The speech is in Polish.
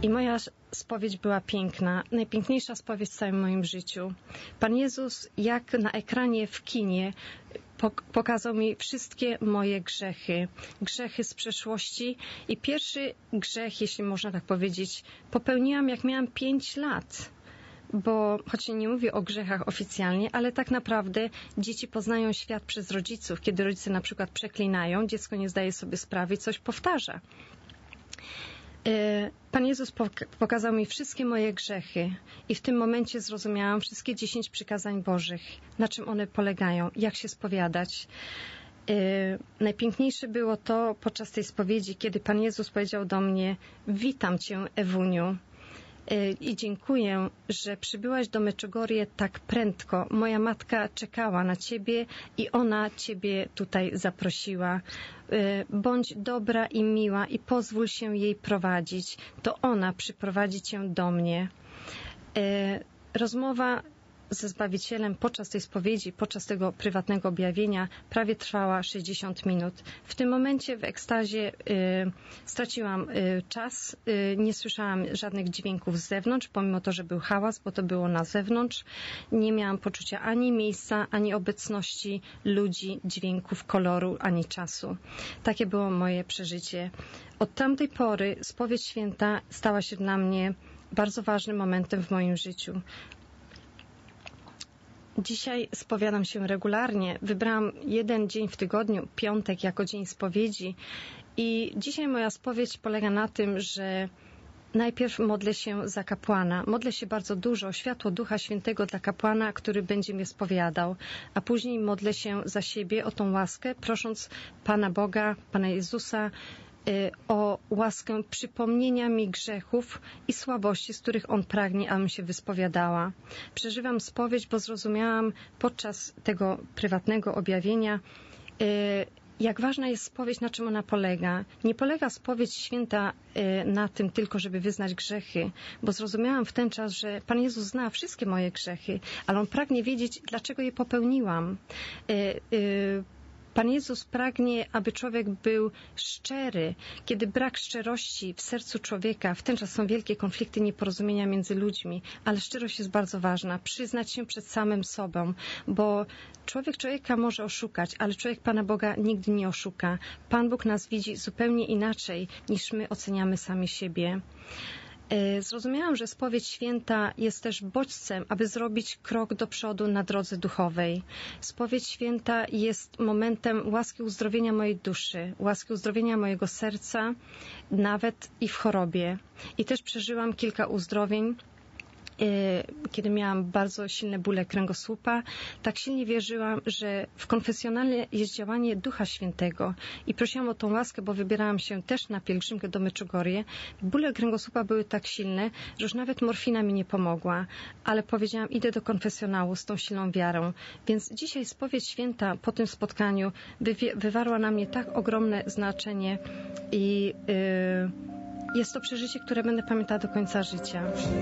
I moja spowiedź była piękna, najpiękniejsza spowiedź w całym moim życiu. Pan Jezus, jak na ekranie w kinie, pokazał mi wszystkie moje grzechy z przeszłości. I pierwszy grzech, jeśli można tak powiedzieć, popełniłam jak miałam 5 lat. Bo choć nie mówię o grzechach oficjalnie, ale tak naprawdę dzieci poznają świat przez rodziców. Kiedy rodzice na przykład przeklinają, dziecko nie zdaje sobie sprawy i coś powtarza. Pan Jezus pokazał mi wszystkie moje grzechy i w tym momencie zrozumiałam wszystkie 10 przykazań Bożych, na czym one polegają, jak się spowiadać. Najpiękniejsze było to podczas tej spowiedzi, kiedy Pan Jezus powiedział do mnie: witam Cię, Ewuniu, i dziękuję, że przybyłaś do Meczogorie tak prędko. Moja matka czekała na Ciebie i ona Ciebie tutaj zaprosiła. Bądź dobra i miła i pozwól się jej prowadzić. To ona przyprowadzi Cię do mnie. Rozmowa ze Zbawicielem podczas tej spowiedzi, podczas tego prywatnego objawienia prawie trwała 60 minut. W tym momencie w ekstazie straciłam czas, nie słyszałam żadnych dźwięków z zewnątrz, pomimo to, że był hałas, bo to było na zewnątrz. Nie miałam poczucia ani miejsca, ani obecności ludzi, dźwięków, koloru, ani czasu. Takie było moje przeżycie. Od tamtej pory spowiedź święta stała się dla mnie bardzo ważnym momentem w moim życiu. Dzisiaj spowiadam się regularnie. Wybrałam jeden dzień w tygodniu, piątek, jako dzień spowiedzi. I dzisiaj moja spowiedź polega na tym, że najpierw modlę się za kapłana. Modlę się bardzo dużo o światło Ducha Świętego dla kapłana, który będzie mnie spowiadał. A później modlę się za siebie o tą łaskę, prosząc Pana Boga, Pana Jezusa, o łaskę przypomnienia mi grzechów i słabości, z których On pragnie, abym się wyspowiadała. Przeżywam spowiedź, bo zrozumiałam podczas tego prywatnego objawienia, jak ważna jest spowiedź, na czym ona polega. Nie polega spowiedź święta na tym tylko, żeby wyznać grzechy, bo zrozumiałam w ten czas, że Pan Jezus zna wszystkie moje grzechy, ale On pragnie wiedzieć, dlaczego je popełniłam. Pan Jezus pragnie, aby człowiek był szczery. Kiedy brak szczerości w sercu człowieka, w ten czas są wielkie konflikty, nieporozumienia między ludźmi, ale szczerość jest bardzo ważna. Przyznać się przed samym sobą, bo człowiek człowieka może oszukać, ale człowiek Pana Boga nigdy nie oszuka. Pan Bóg nas widzi zupełnie inaczej, niż my oceniamy sami siebie. Zrozumiałam, że spowiedź święta jest też bodźcem, aby zrobić krok do przodu na drodze duchowej. Spowiedź święta jest momentem łaski uzdrowienia mojej duszy, łaski uzdrowienia mojego serca, nawet i w chorobie. I też przeżyłam kilka uzdrowień, kiedy miałam bardzo silne bóle kręgosłupa. Tak silnie wierzyłam, że w konfesjonale jest działanie Ducha Świętego i prosiłam o tą łaskę, bo wybierałam się też na pielgrzymkę do Meczogorie. Bóle kręgosłupa były tak silne, że już nawet morfina mi nie pomogła, ale powiedziałam, idę do konfesjonału z tą silną wiarą. Więc dzisiaj spowiedź święta po tym spotkaniu wywarła na mnie tak ogromne znaczenie i jest to przeżycie, które będę pamiętała do końca życia.